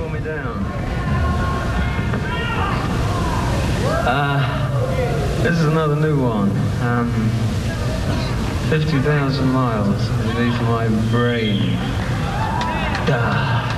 slow me down. This is another new one. 50,000 miles beneath my brain.